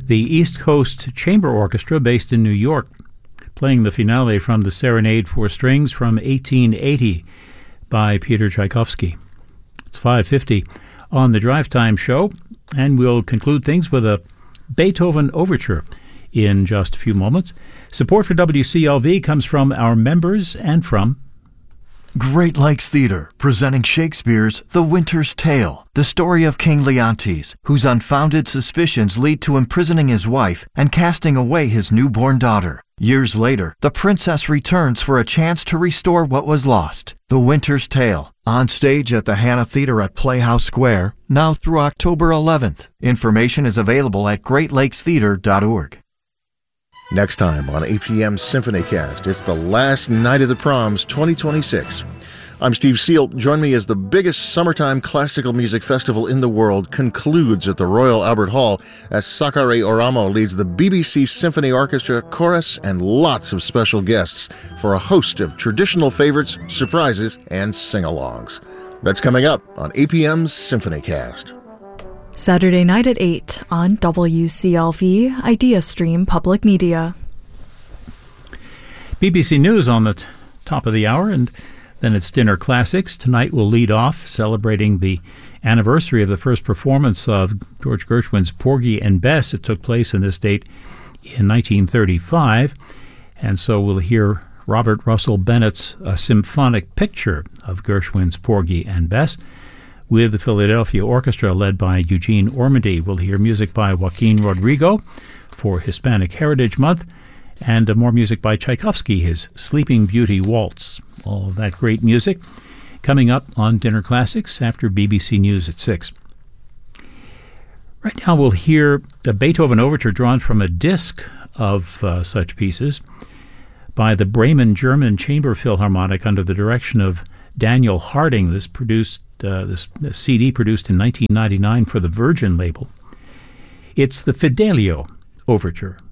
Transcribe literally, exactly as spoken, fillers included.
the East Coast Chamber Orchestra based in New York, playing the finale from the Serenade for Strings from eighteen eighty by Peter Tchaikovsky. It's five fifty on the Drive Time Show, and we'll conclude things with a Beethoven Overture in just a few moments. Support for W C L V comes from our members and from Great Lakes Theater, presenting Shakespeare's The Winter's Tale, the story of King Leontes, whose unfounded suspicions lead to imprisoning his wife and casting away his newborn daughter. Years later, the princess returns for a chance to restore what was lost. The Winter's Tale, on stage at the Hannah Theater at Playhouse Square, now through October eleventh. Information is available at great lakes theater dot org. Next time on A P M SymphonyCast, it's the last night of the proms twenty twenty-six. I'm Steve Seal. Join me as the biggest summertime classical music festival in the world concludes at the Royal Albert Hall as Sakari Oramo leads the B B C Symphony Orchestra, chorus, and lots of special guests for a host of traditional favorites, surprises, and sing-alongs. That's coming up on A P M's SymphonyCast. Saturday night at eight on W C L V Idea Stream Public Media. B B C News on the t- top of the hour, and then it's Dinner Classics. Tonight we'll lead off celebrating the anniversary of the first performance of George Gershwin's Porgy and Bess. It took place in this date in nineteen thirty-five, and so we'll hear Robert Russell Bennett's A Symphonic Picture of Gershwin's Porgy and Bess, with the Philadelphia Orchestra led by Eugene Ormandy. We'll hear music by Joaquin Rodrigo for Hispanic Heritage Month, and uh, more music by Tchaikovsky, his Sleeping Beauty Waltz. All of that great music coming up on Dinner Classics after B B C News at six. Right now we'll hear the Beethoven Overture drawn from a disc of uh, such pieces by the Bremen German Chamber Philharmonic under the direction of Daniel Harding. This produced uh, this, this C D produced in nineteen ninety-nine for the Virgin label. It's the Fidelio Overture.